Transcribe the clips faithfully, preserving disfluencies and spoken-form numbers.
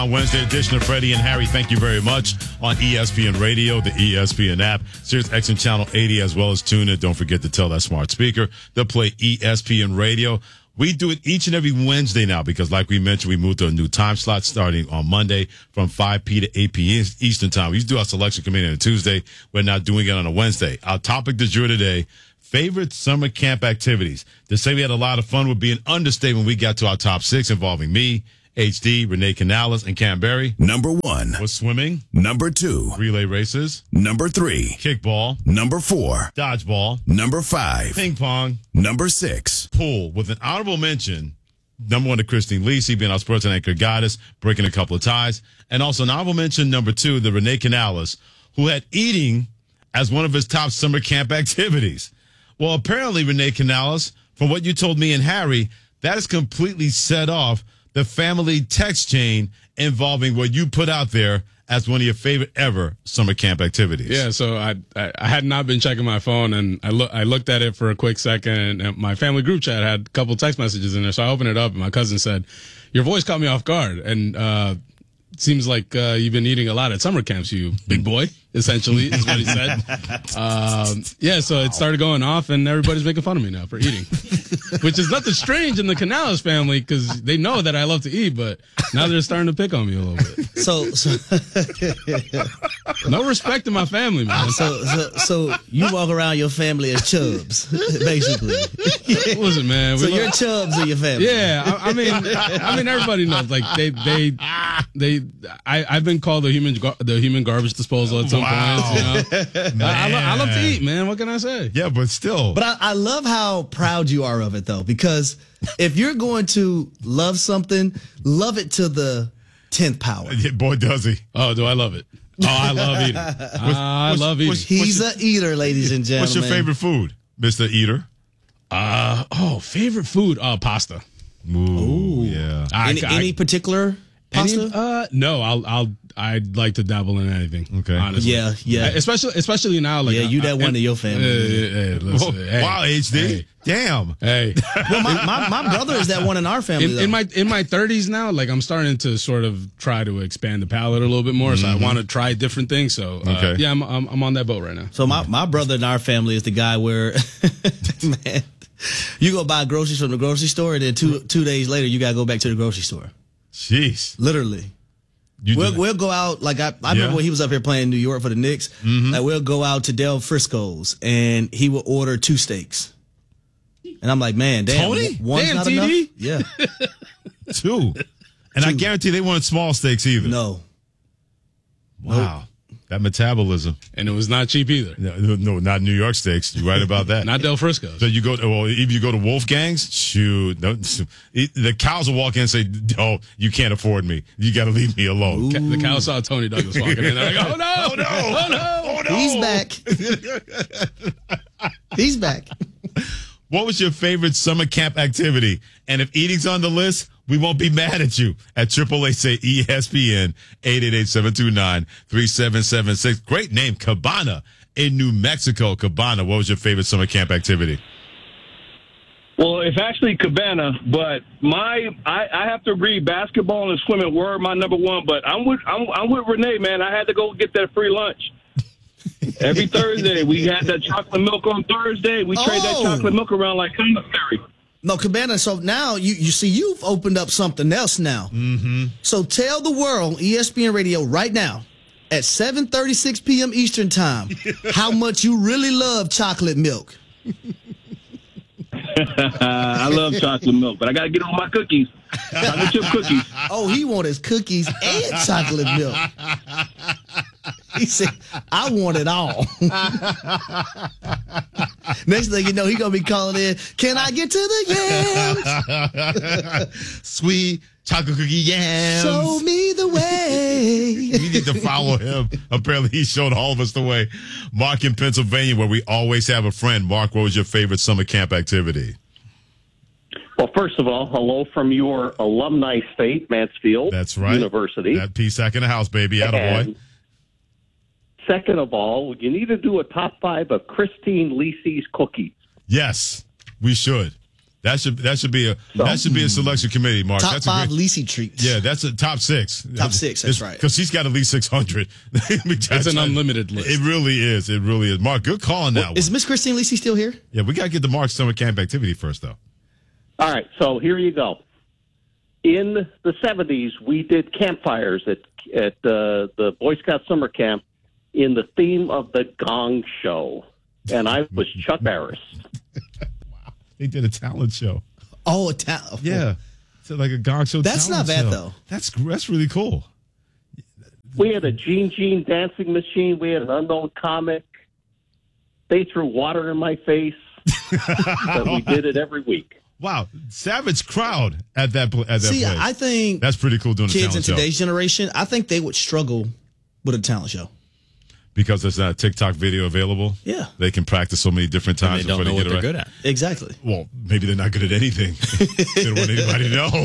On Wednesday edition of Freddie and Harry, thank you very much on E S P N Radio, the E S P N app, Sirius X M Channel eighty, as well as TuneIn. Don't forget to tell that smart speaker to play E S P N Radio. We do it each and every Wednesday now because, like we mentioned, we moved to a new time slot starting on Monday from five p.m. to eight p.m. Eastern Time. We used to do our selection committee on a Tuesday. We're now doing it on a Wednesday. Our topic du jour today, favorite summer camp activities. To say we had a lot of fun would be an understatement. We got to our top six involving me, H D, Renee Canales, and Cam Berry. Number one was swimming. Number two, relay races. Number three, kickball. Number four, dodgeball. Number five, ping pong. Number six, pool. With an honorable mention, number one to Christine Lisi, being our sports anchor goddess, breaking a couple of ties. And also an honorable mention, number two, the Renee Canales, who had eating as one of his top summer camp activities. Well, apparently, Renee Canales, from what you told me and Harry, that is completely set off the family text chain involving what you put out there as one of your favorite ever summer camp activities. Yeah, so I I, I had not been checking my phone, and I look I looked at it for a quick second, and my family group chat had a couple text messages in there, so I opened it up, and my cousin said, "Your voice caught me off guard," and uh, it seems like uh, you've been eating a lot at summer camps, you big boy. Essentially, is what he said. Um, yeah, so it started going off, and everybody's making fun of me now for eating, which is nothing strange in the Canales family because they know that I love to eat, but now they're starting to pick on me a little bit. So, so no respect in my family, man. So, so, so you walk around your family as chubs, basically. Listen, man. So you're chubs in your family. Yeah, I, I mean, I mean, everybody knows. Like they, they, they. I, I've been called the human, the human garbage disposal at some wow. points. You know? I, I, lo- I love to eat, man. What can I say? Yeah, but still. But I, I love how proud you are of it, though, because if you're going to love something, love it to the tenth power. Yeah, boy, does he. Oh, do I love it? Oh, I love eating. uh, I love eating. What's, He's an eater, ladies and gentlemen. What's your favorite food, Mister Eater? Uh, oh, favorite food? Uh, pasta. Ooh, Ooh. yeah. Any, I, any particular pasta? Any, uh, no, I'll, I'll, I'd like to dabble in anything. Okay. Honestly. Yeah, yeah. Especially, especially now. Like, yeah, you that I, one and, of your family. Hey, hey, listen, oh, hey, wow, H D. Hey. Damn. Hey. Well, my, my, my brother is that one in our family. In, in my in my thirties now, like I'm starting to sort of try to expand the palate a little bit more. Mm-hmm. So I want to try different things. So uh, okay. yeah, I'm, I'm I'm on that boat right now. So my, my brother in our family is the guy where, man, you go buy groceries from the grocery store, and then two two days later you gotta go back to the grocery store. Jeez. Literally. You we'll, we'll go out, like, I, I yeah. remember when he was up here playing in New York for the Knicks, mm-hmm. like, we'll go out to Del Frisco's, and he will order two steaks. And I'm like, man, damn. Tony? One's damn, not T D? enough? Yeah. Two. And Two. I guarantee they wanted small steaks either. No. Wow. Nope. That metabolism. And it was not cheap either. No, no, not New York steaks. You're right about that. Not Del Frisco's. So you go to, well, if you go to Wolfgang's, shoot, no, the cows will walk in and say, oh, you can't afford me. You got to leave me alone. Ooh. The cow saw Tony Douglas walking in. They're like, oh, no. Oh, no. Oh, no. Oh, no. He's back. He's back. What was your favorite summer camp activity? And if eating's on the list, we won't be mad at you at triple A say E S P N eight eight eight, seven two nine, three seven seven six. Great name, Cabana in New Mexico. Cabana, what was your favorite summer camp activity? Well, it's actually Cabana, but my I, I have to agree. Basketball and swimming were my number one, but I'm with I'm, I'm with Renee, man. I had to go get that free lunch. Every Thursday, we had that chocolate milk on Thursday. We trade oh. that chocolate milk around like commissary. No, Cabana, so now, you, you see, you've opened up something else now. Mm-hmm. So tell the world, E S P N Radio, right now, at seven thirty-six p.m. Eastern Time, how much you really love chocolate milk. I love chocolate milk, but I got to get on my cookies. Chocolate chip cookies. Oh, he wanted his cookies and chocolate milk. He said, I want it all. Next thing you know, he going to be calling in, can I get to the yams? Sweet chocolate cookie yams. Show me the way. We need to follow him. Apparently, he showed all of us the way. Mark in Pennsylvania, where we always have a friend. Mark, what was your favorite summer camp activity? Well, first of all, hello from your alumni state, Mansfield That's right. University. That P SAC in the house, baby. Attaboy. Second of all, you need to do a top five of Christine Lisi's cookies. Yes, we should. That should that should be a that should be a selection committee, Mark. Top that's five a great, Lisi treats. Yeah, that's a top six. Top six, that's it's, right. Because she's got at least six hundred. It's an unlimited list. It really is. It really is. Mark, good call on that Well, one. is Miss Christine Lisi still here? Yeah, we got to get the Mark summer camp activity first, though. All right, so here you go. In the seventies, we did campfires at at uh, the Boy Scout summer camp in the theme of the Gong Show, and I was Chuck Barris. Wow, they did a talent show. Oh, a ta- Yeah, so like a Gong Show. That's talent not bad, show. though. That's that's really cool. We had a Gene Gene dancing machine. We had an unknown comic. They threw water in my face. But we did it every week. Wow, savage crowd at that pl- at that See, place. I think That's pretty cool doing a kids talent in show. today's generation, I think they would struggle with a talent show. Because there's not a TikTok video available. Yeah. They can practice so many different And times they don't before know they what get they're it right. good at. Exactly. Well, maybe they're not good at anything. They don't want anybody to know.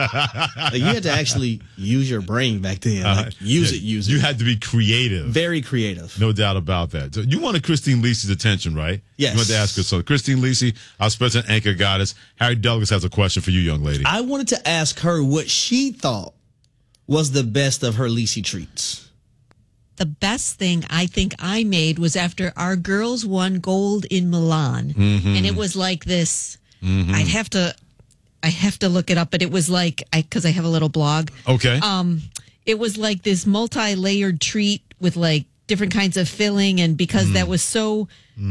Like, you had to actually use your brain back then. Like, Uh, use yeah, it, use You it. had to be creative. Very creative. No doubt about that. So you wanted Christine Lisi's attention, right? Yes. You wanted to ask her. So Christine Lisi, our president anchor goddess, Harry Douglas has a question for you, young lady. I wanted to ask her what she thought was the best of her Lisi treats. The best thing I think I made was after our girls won gold in Milan, Mm-hmm. and it was like this. I'd have to, I have to look it up, but it was like I because I have a little blog. Okay. Um, it was like this multi-layered treat with like different kinds of filling, and because Mm. that was so,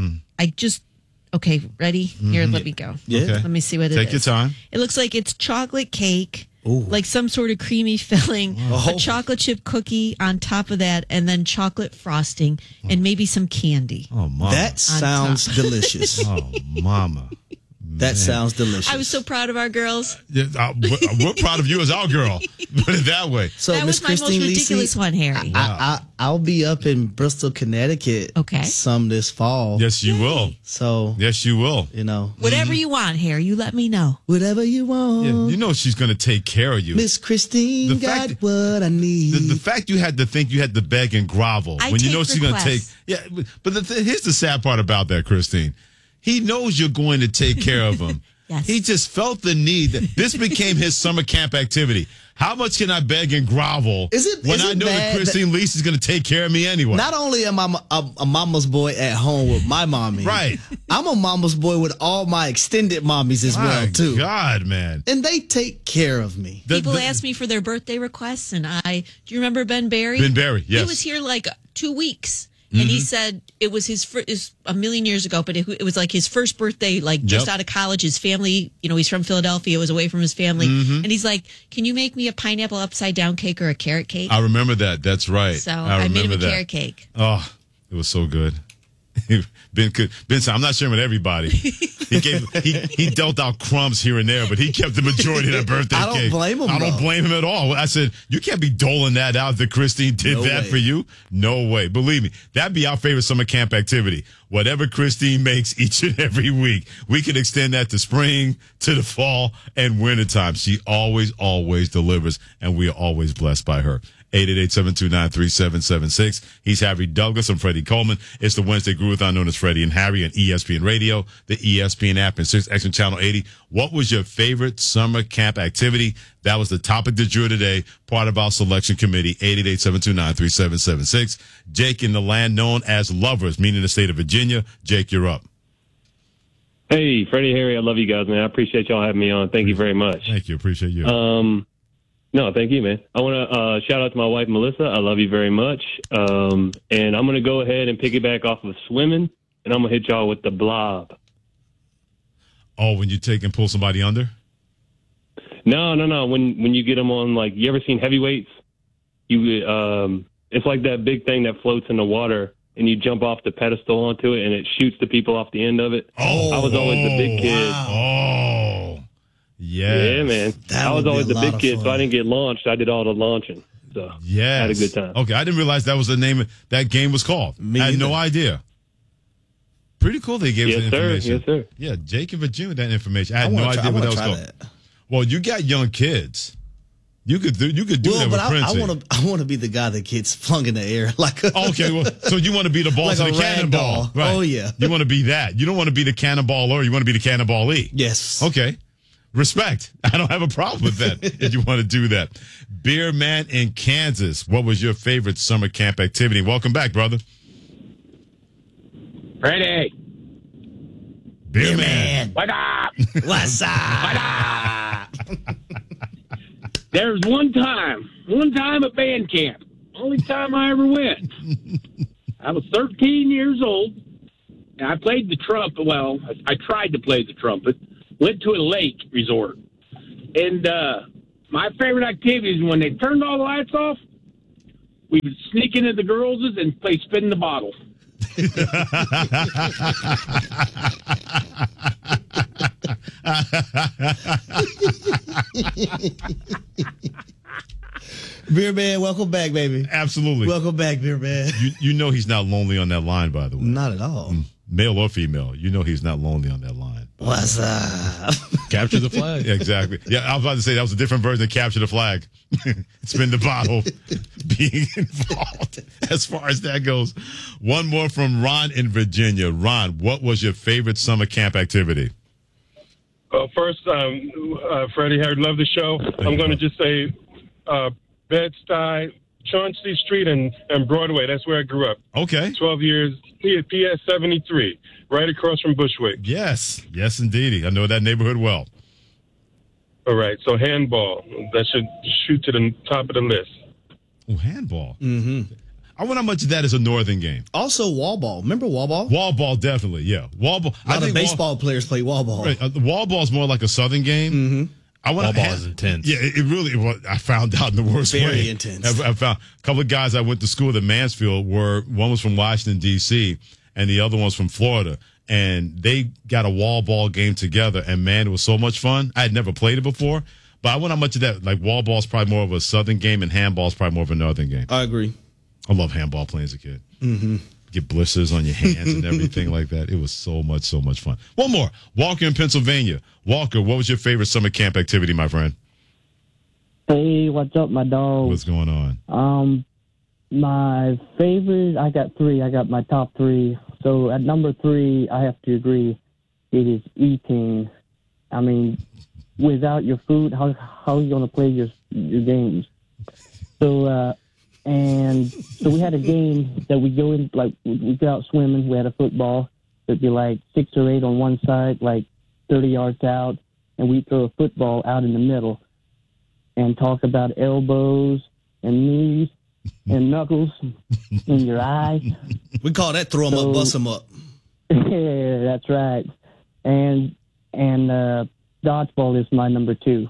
I just okay. Ready? Here, let me go. Yeah. Okay. Let me see what it Take is. your time. It looks like it's chocolate cake, like some sort of creamy filling, a chocolate chip cookie on top of that, and then chocolate frosting, and maybe some candy. Oh, mama. That sounds delicious. Oh, mama. That sounds delicious. I was so proud of our girls. Yeah, uh, we're, we're proud of you as our girl. Put it that way. So, That Miss was my most Christine ridiculous Lisi, one, Harry. I, I, I'll be up in Bristol, Connecticut Okay. some this fall. Yes, you will. So, Yes, you will. you know, Whatever you want, Harry, you let me know. whatever you want. Yeah, you know she's going to take care of you. Miss Christine The got fact- what I need. The, the fact you had to think you had to beg and grovel I when you take know she's going to take. requests. Yeah, but- but the th- here's the sad part about that, Christine. He knows you're going to take care of him. Yes. He just felt the need. That this became his summer camp activity. How much can I beg and grovel Is it- when is I it know that bad Christine Lisi is going to take care of me anyway? Not only am I a, a mama's boy at home with my mommy, Right. I'm a mama's boy with all my extended mommies as well My too, God, man. and they take care of me. The- People the- ask me for their birthday requests, and I do you remember Ben Barry? Ben Barry, yes. He was here like two weeks, and he said it was his first, is a million years ago, but it, it was like his first birthday, like just Yep. out of college. His family, you know, he's from Philadelphia, was away from his family, and he's like, "Can you make me a pineapple upside down cake or a carrot cake?" I remember that. That's right. so I I, made him remember a that. carrot cake. Oh, it was so good. Ben could Ben said, I'm not sharing with everybody. He gave he, he dealt out crumbs here and there, but he kept the majority of that birthday I don't cake. blame him, I don't though. blame him at all. I said, you can't be doling that out that Christine did No that way. for you. No way. Believe me, that'd be our favorite summer camp activity. Whatever Christine makes each and every week, we can extend that to spring, to the fall, and wintertime. She always, always delivers, and we are always blessed by her. eight eight eight, seven two nine, three seven seven six. He's Harry Douglas. I'm Freddie Coleman. It's the Wednesday Groove-a-thon known as Freddie and Harry on E S P N Radio, the E S P N app, and Sirius X M Channel eighty. What was your favorite summer camp activity? That was the topic du jour today, part of our selection committee, eight eight eight, seven two nine, three seven seven six. Jake in the land known as Lovers, meaning the state of Virginia. Jake, you're up. Hey, Freddie, Harry, I love you guys, man. I appreciate y'all having me on. Thank you very much. Thank you. Appreciate you. Um, no, thank you, man. I want to uh, shout out to my wife, Melissa. I love you very much. Um, and I'm going to go ahead and piggyback off of swimming, and I'm going to hit y'all with the blob. oh, when you take and pull somebody under? No, no, no. When when you get them on, like, you ever seen heavyweights? You, um, it's like that big thing that floats in the water, and you jump off the pedestal onto it, and it shoots the people off the end of it. Oh, I was always the big kid. Oh, yes. Yeah, man. That I was would be always a the lot big of kid, so fun. I didn't get launched. I did all the launching. So Yes. I had a good time. Okay, I didn't realize that was the name of that game was called. Me I had no either. idea. Pretty cool they gave Yes, us the sir. information. Yes, sir. Yeah, Jake and Virginia, that information. I had I no wanna try- idea I what wanna that was try called. that. Well, you got young kids. You could do you could do well, that but with I, Princey. I want to I want to be the guy that gets flung in the air like a, Okay, well, so you want to be the boss like of a the rag cannonball. doll. Oh, yeah. You want to be that. You don't want to be the cannonballer. You want to be the cannonballee. Yes. Okay. Respect. I don't have a problem with that if you want to do that. Beer Man in Kansas, what was your favorite summer camp activity? Welcome back, brother. Ready. Beer Man. What up? What's up? What up? There's one time, one time at band camp. Only time I ever went. I was thirteen years old, and I played the trumpet. Well, I, I tried to play the trumpet. Went to a lake resort. And uh, my favorite activity is when they turned all the lights off, we would sneak into the girls' and play spin the bottle. Beer Man, welcome back, baby. Absolutely. Welcome back, Beer Man. You, you know he's not lonely on that line, by the way. Not at all. Mm. Male or female, you know he's not lonely on that line. What's up? Capture the flag. Yeah, exactly. Yeah, I was about to say that was a different version of capture the flag. Spin the bottle being involved as far as that goes. One more from Ron in Virginia. Ron, what was your favorite summer camp activity? Uh, first, um, uh, Freddie, I love the show. Thank I'm you, going to bro. just say uh, Bed-Stuy, Chauncey Street, and, and Broadway. That's where I grew up. Okay. twelve years, P S seventy-three, right across from Bushwick. Yes. Yes, indeedy. I know that neighborhood well. All right, so handball. That should shoot to the top of the list. Oh, handball. Mm-hmm. I wonder how much of that is a northern game. Also, wall ball. Remember wall ball? Wall ball, definitely. Yeah. Wall ball. A lot of baseball players play wall ball. Right. Uh, the wall ball is more like a southern game. Mm-hmm. I Wall ball is intense. Yeah, it, it really. Well, I found out in the worst way. Very intense. I, I found a couple of guys I went to school at Mansfield were one was from Washington D C and the other one's from Florida, and they got a wall ball game together. And man, it was so much fun. I had never played it before, but I wonder how much of that. Like wall ball is probably more of a southern game, and handball is probably more of a northern game. I agree. I love handball playing as a kid. Mm-hmm. Get blisters on your hands and everything like that. It was so much, so much fun. One more. Walker in Pennsylvania. Walker, what was your favorite summer camp activity, my friend? Hey, what's up, my dog? What's going on? Um, my favorite, I got three. I got my top three. So at number three, I have to agree, it is eating. I mean, without your food, how how are you going to play your your games? So, uh, and so we had a game that we go in, like, we go out swimming. We had a football. It'd be like six or eight on one side, like thirty yards out, and we throw a football out in the middle and talk about elbows and knees and knuckles in your eyes. We call that throw 'em So- up, bust 'em up. Yeah, that's right. And and uh, dodgeball is my number two.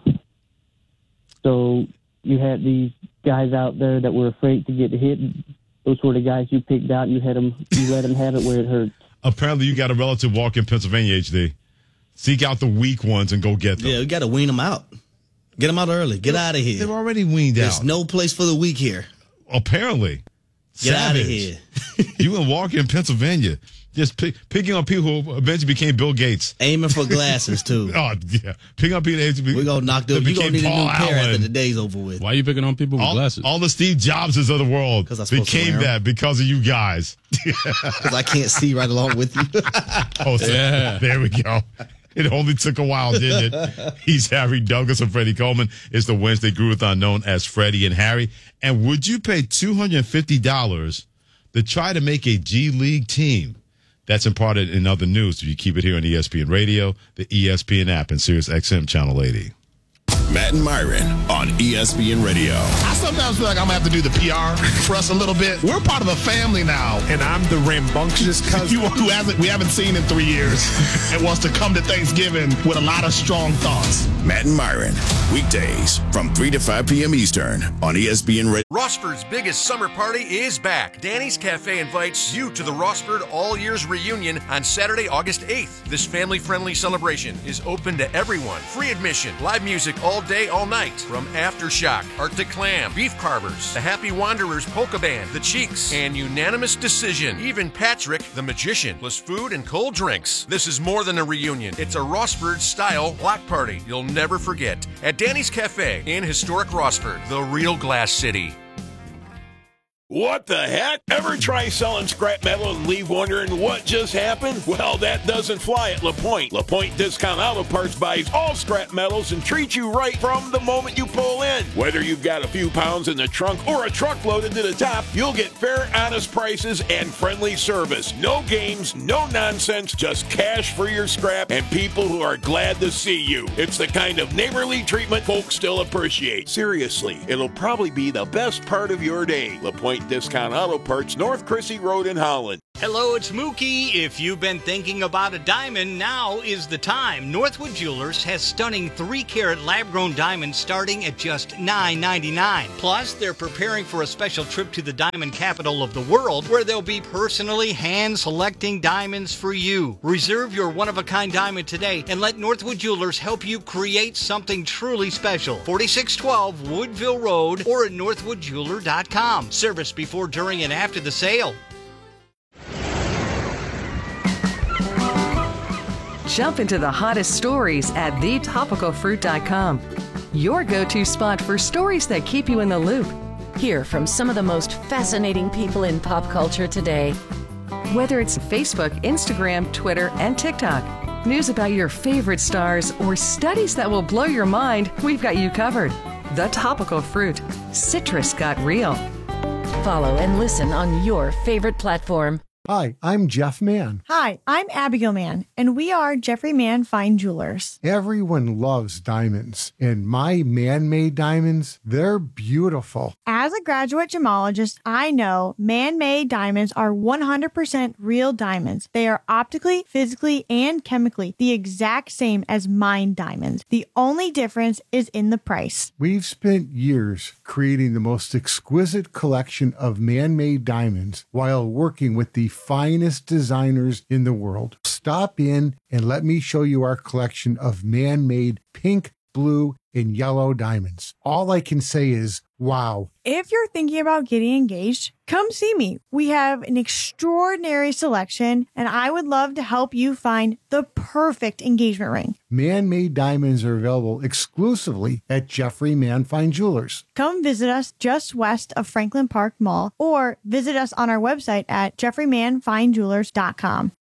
So you had these guys out there that were afraid to get hit. Those were the guys you picked out. You had them. You let them have it where it hurt. Apparently, you got a relative walk in Pennsylvania, H D. Seek out the weak ones and go get them. Yeah, we got to wean them out. Get them out early. Get out of here. They're already weaned There's out. no place for the weak here. Apparently. Get out of Savage. here. You and Walker in Pennsylvania. Just pick, picking on people who eventually became Bill Gates. Aiming for glasses, too. Oh, yeah. Picking on people that We're going to knock them. You're going to need a new Paul pair after Allen. the day's over with. Why are you picking on people with All, glasses? all the Steve Jobses of the world 'Cause I'm supposed to became wear 'em. that because of you guys. Because I can't see right along with you. Oh, so Yeah. there we go. It only took a while, didn't it? He's Harry Douglas and Freddie Coleman. It's the Wednesday Groovathon known as Freddie and Harry. And would you pay two hundred fifty dollars to try to make a G League team? That's imparted in other news. If you keep it here on E S P N Radio, the E S P N app, and Sirius X M Channel eighty. Matt and Myron on E S P N Radio. I sometimes feel like I'm going to have to do the P R for us a little bit. We're part of a family now. And I'm the rambunctious cousin. You who hasn't we haven't seen in three years and wants to come to Thanksgiving with a lot of strong thoughts. Matt and Myron, weekdays from three to five p.m. Eastern on E S P N Radio. Rossford's biggest summer party is back. Danny's Cafe invites you to the Rossford All Years Reunion on Saturday, August eighth. This family-friendly celebration is open to everyone. Free admission, live music all all day, all night. From Aftershock, Arctic Clam, Beef Carvers, the Happy Wanderers Polka Band, the Cheeks, and Unanimous Decision. Even Patrick, the Magician, plus food and cold drinks. This is more than a reunion. It's a Rossford-style block party you'll never forget at Danny's Cafe in historic Rossford, the real Glass City. What the heck? Ever try selling scrap metal and leave wondering what just happened? Well, that doesn't fly at LaPointe. LaPointe Discount Auto Parts buys all scrap metals and treats you right from the moment you pull in. Whether you've got a few pounds in the trunk or a truck loaded to the top, you'll get fair, honest prices and friendly service. No games, no nonsense, just cash for your scrap and people who are glad to see you. It's the kind of neighborly treatment folks still appreciate. Seriously, it'll probably be the best part of your day. LaPointe Discount Auto Parts, North Crissy Road in Holland. Hello, it's Mookie. If you've been thinking about a diamond, now is the time. Northwood Jewelers has stunning three carat lab-grown diamonds starting at just nine ninety-nine. Plus, they're preparing for a special trip to the diamond capital of the world, where they'll be personally hand-selecting diamonds for you. Reserve your one-of-a-kind diamond today and let Northwood Jewelers help you create something truly special. forty-six twelve Woodville Road or at northwood jeweler dot com. Service before, during, and after the sale. Jump into the hottest stories at the topical fruit dot com. Your go-to spot for stories that keep you in the loop. Hear from some of the most fascinating people in pop culture today. Whether it's Facebook, Instagram, Twitter, and TikTok, news about your favorite stars, or studies that will blow your mind, we've got you covered. The Topical Fruit. Citrus got real. Follow and listen on your favorite platform. Hi, I'm Jeff Mann. Hi, I'm Abigail Mann, and we are Jeffrey Mann Fine Jewelers. Everyone loves diamonds, and my man-made diamonds, they're beautiful. As a graduate gemologist, I know man-made diamonds are one hundred percent real diamonds. They are optically, physically, and chemically the exact same as mined diamonds. The only difference is in the price. We've spent years creating the most exquisite collection of man-made diamonds while working with the finest designers in the world. Stop in and let me show you our collection of man-made pink, blue, and yellow diamonds. All I can say is, wow. If you're thinking about getting engaged, come see me. We have an extraordinary selection, and I would love to help you find the perfect engagement ring. Man-made diamonds are available exclusively at Jeffrey Mann Fine Jewelers. Come visit us just west of Franklin Park Mall, or visit us on our website at jeffrey mann fine jewelers dot com.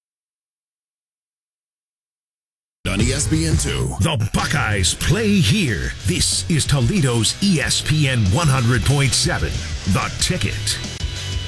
On E S P N two. The Buckeyes play here. This is Toledo's E S P N one hundred point seven. The Ticket.